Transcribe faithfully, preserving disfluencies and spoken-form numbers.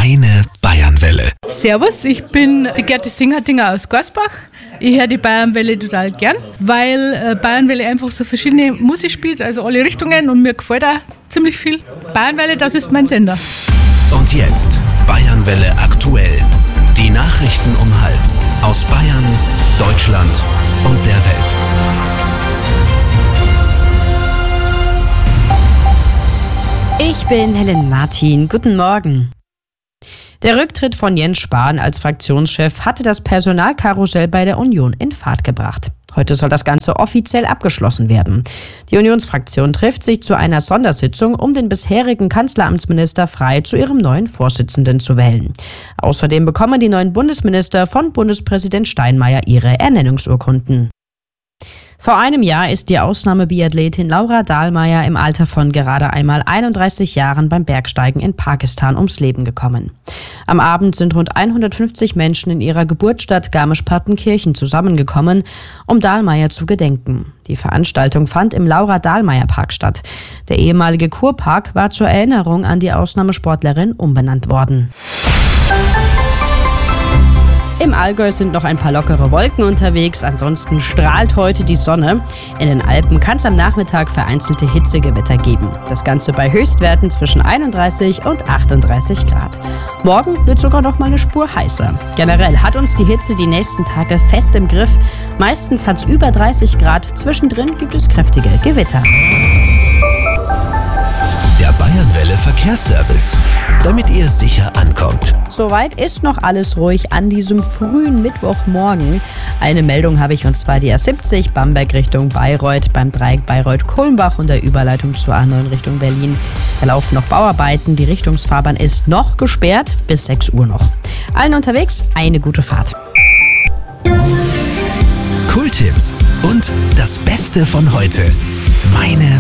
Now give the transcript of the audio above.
Meine Bayernwelle. Servus, ich bin die Gerti Singertinger aus Gorsbach. Ich höre die Bayernwelle total gern, weil äh, Bayernwelle einfach so verschiedene Musik spielt, also alle Richtungen, und mir gefällt da ziemlich viel. Bayernwelle, das ist mein Sender. Und jetzt Bayernwelle aktuell. Die Nachrichten um halb aus Bayern, Deutschland und der Welt. Ich bin Helen Martin. Guten Morgen. Der Rücktritt von Jens Spahn als Fraktionschef hatte das Personalkarussell bei der Union in Fahrt gebracht. Heute soll das Ganze offiziell abgeschlossen werden. Die Unionsfraktion trifft sich zu einer Sondersitzung, um den bisherigen Kanzleramtsminister Frey zu ihrem neuen Vorsitzenden zu wählen. Außerdem bekommen die neuen Bundesminister von Bundespräsident Steinmeier ihre Ernennungsurkunden. Vor einem Jahr ist die Ausnahmebiathletin Laura Dahlmeier im Alter von gerade einmal einunddreißig Jahren beim Bergsteigen in Pakistan ums Leben gekommen. Am Abend sind rund hundertfünfzig Menschen in ihrer Geburtsstadt Garmisch-Partenkirchen zusammengekommen, um Dahlmeier zu gedenken. Die Veranstaltung fand im Laura-Dahlmeier-Park statt. Der ehemalige Kurpark war zur Erinnerung an die Ausnahmesportlerin umbenannt worden. Im Allgäu sind noch ein paar lockere Wolken unterwegs, ansonsten strahlt heute die Sonne. In den Alpen kann es am Nachmittag vereinzelte Hitzegewitter geben. Das Ganze bei Höchstwerten zwischen einunddreißig und achtunddreißig Grad. Morgen wird sogar noch mal eine Spur heißer. Generell hat uns die Hitze die nächsten Tage fest im Griff. Meistens hat es über dreißig Grad, zwischendrin gibt es kräftige Gewitter. Der Bayernwelle Verkehrsservice, damit ihr sicher ankommt. Soweit ist noch alles ruhig an diesem frühen Mittwochmorgen. Eine Meldung habe ich, und zwar die A siebzig Bamberg Richtung Bayreuth beim Dreieck Bayreuth-Kulmbach und der Überleitung zur A neun Richtung Berlin. Da laufen noch Bauarbeiten, die Richtungsfahrbahn ist noch gesperrt, bis sechs Uhr noch. Allen unterwegs eine gute Fahrt. Kulttipps und das Beste von heute. Meine